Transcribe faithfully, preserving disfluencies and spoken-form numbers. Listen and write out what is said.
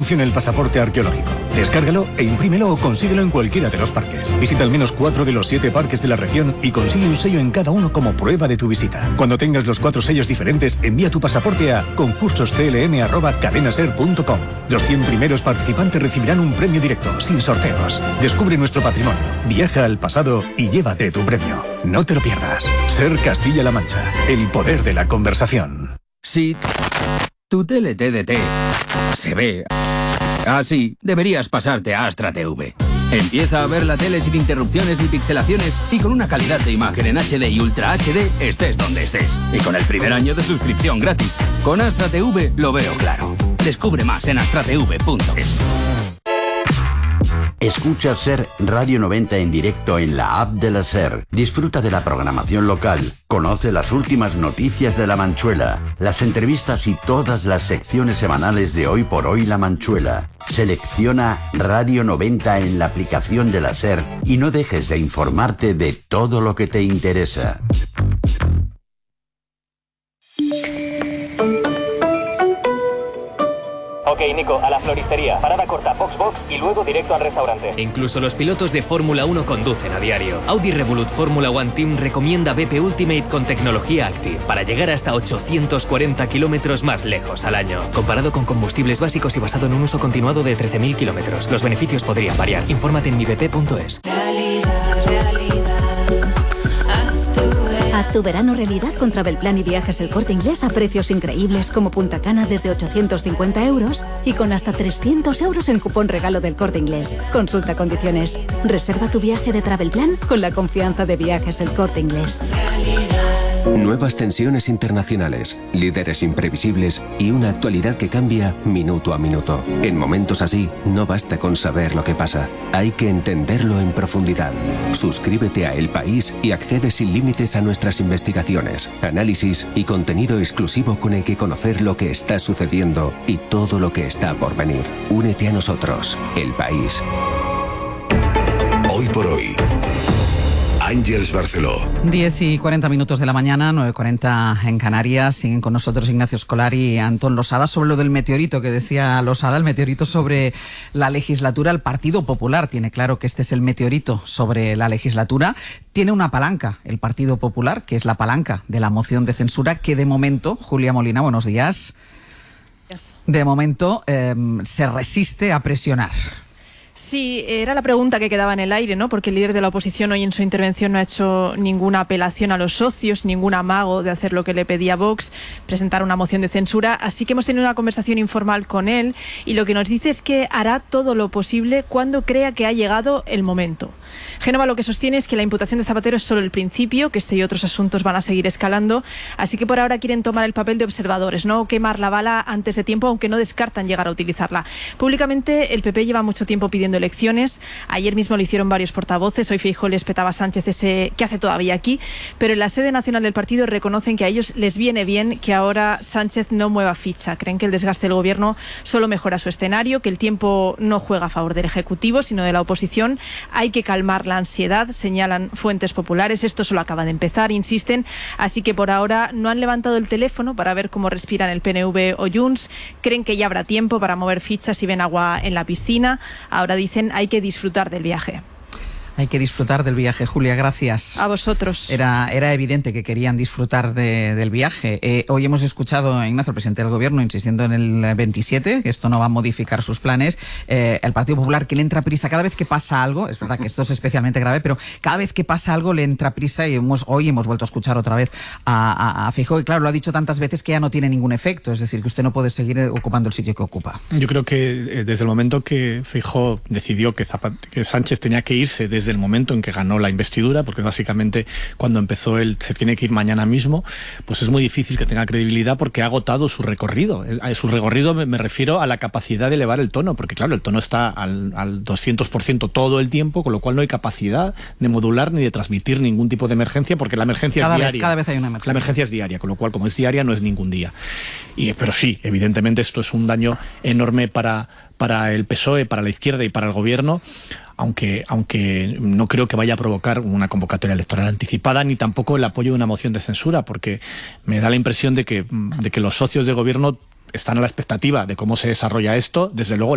funciona el pasaporte arqueológico. Descárgalo e imprímelo o consíguelo en cualquiera de los parques. Visita al menos cuatro de los siete parques de la región y consigue un sello en cada uno como prueba de tu visita. Cuando tengas los cuatro sellos diferentes, envía tu pasaporte a concursos c l m arroba cadenaser punto com. Los cien primeros participantes recibirán un premio directo, sin sorteos. Descubre nuestro patrimonio, viaja al pasado y llévate tu premio. No te lo pierdas. Ser Castilla-La Mancha, el poder de la conversación. Si tu tele T D T se ve así, deberías pasarte a Astra T V. Empieza a ver la tele sin interrupciones ni pixelaciones y con una calidad de imagen en H D y Ultra H D estés donde estés. Y con el primer año de suscripción gratis. Con Astra T V lo veo claro. Descubre más en astra t v punto es. Escucha SER Radio noventa en directo en la app de la SER. Disfruta de la programación local. Conoce las últimas noticias de La Manchuela, las entrevistas y todas las secciones semanales de Hoy por Hoy La Manchuela. Selecciona Radio noventa en la aplicación de la SER y no dejes de informarte de todo lo que te interesa. Ok, Nico, a la floristería. Parada corta, box box y luego directo al restaurante. Incluso los pilotos de Fórmula uno conducen a diario. Audi Revolut Fórmula One Team recomienda B P Ultimate con tecnología Active para llegar hasta ochocientos cuarenta kilómetros más lejos al año. Comparado con combustibles básicos y basado en un uso continuado de trece mil kilómetros. Los beneficios podrían variar. Infórmate en mi b p punto es. Realidad, realidad. Haz tu verano realidad con Travelplan y Viajes El Corte Inglés a precios increíbles como Punta Cana desde ochocientos cincuenta euros y con hasta trescientos euros en cupón regalo del Corte Inglés. Consulta condiciones. Reserva tu viaje de Travelplan con la confianza de Viajes El Corte Inglés. Nuevas tensiones internacionales, líderes imprevisibles y una actualidad que cambia minuto a minuto. En momentos así, no basta con saber lo que pasa, hay que entenderlo en profundidad. Suscríbete a El País y accede sin límites a nuestras investigaciones, análisis y contenido exclusivo con el que conocer lo que está sucediendo y todo lo que está por venir. Únete a nosotros, El País. Hoy por hoy. Ángeles Barceló. diez y cuarenta minutos de la mañana, nueve y cuarenta en Canarias. Siguen con nosotros Ignacio Escolari y Antón Losada sobre lo del meteorito que decía Losada, el meteorito sobre la legislatura. El Partido Popular tiene claro que este es el meteorito sobre la legislatura. Tiene una palanca, el Partido Popular, que es la palanca de la moción de censura, que de momento, Julia Molina, buenos días, de momento eh, se resiste a presionar. Sí, era la pregunta que quedaba en el aire, ¿no? Porque el líder de la oposición hoy en su intervención no ha hecho ninguna apelación a los socios, ningún amago de hacer lo que le pedía Vox, presentar una moción de censura. Así que hemos tenido una conversación informal con él y lo que nos dice es que hará todo lo posible cuando crea que ha llegado el momento. Génova lo que sostiene es que la imputación de Zapatero es solo el principio, que este y otros asuntos van a seguir escalando, así que por ahora quieren tomar el papel de observadores, no quemar la bala antes de tiempo, aunque no descartan llegar a utilizarla. Públicamente el P P lleva mucho tiempo pidiendo elecciones. Ayer mismo lo hicieron varios portavoces. Hoy Feijóo les petaba a Sánchez ese ¿qué hace todavía aquí? Pero en la sede nacional del partido reconocen que a ellos les viene bien que ahora Sánchez no mueva ficha. Creen que el desgaste del gobierno solo mejora su escenario, que el tiempo no juega a favor del Ejecutivo, sino de la oposición. Hay que calmar la ansiedad, señalan fuentes populares. Esto solo acaba de empezar, insisten. Así que por ahora no han levantado el teléfono para ver cómo respiran el P N V o Junts. Creen que ya habrá tiempo para mover fichas si ven agua en la piscina. Ahora dicen hay que disfrutar del viaje. Hay que disfrutar del viaje, Julia, gracias. A vosotros. Era, era evidente que querían disfrutar de, del viaje. Eh, hoy hemos escuchado a Ignacio, el presidente del Gobierno, insistiendo en el veintisiete, que esto no va a modificar sus planes. Eh, el Partido Popular, que le entra prisa cada vez que pasa algo, es verdad que esto es especialmente grave, pero cada vez que pasa algo le entra prisa y hemos, hoy hemos vuelto a escuchar otra vez a, a, a Feijóo, y claro, lo ha dicho tantas veces que ya no tiene ningún efecto, es decir, que usted no puede seguir ocupando el sitio que ocupa. Yo creo que desde el momento que Feijóo decidió que, Zapat- que Sánchez tenía que irse, desde el momento en que ganó la investidura, porque básicamente cuando empezó él se tiene que ir mañana mismo, pues es muy difícil que tenga credibilidad porque ha agotado su recorrido. A su recorrido me, me refiero a la capacidad de elevar el tono, porque claro, el tono está al, al doscientos por ciento todo el tiempo, con lo cual no hay capacidad de modular ni de transmitir ningún tipo de emergencia, porque la emergencia cada es vez, diaria. Cada vez hay una emergencia. La emergencia es diaria, con lo cual como es diaria no es ningún día. Y, pero sí, evidentemente esto es un daño enorme para, para el P S O E, para la izquierda y para el gobierno, aunque aunque no creo que vaya a provocar una convocatoria electoral anticipada ni tampoco el apoyo de una moción de censura, porque me da la impresión de que, de que los socios de gobierno están a la expectativa de cómo se desarrolla esto. Desde luego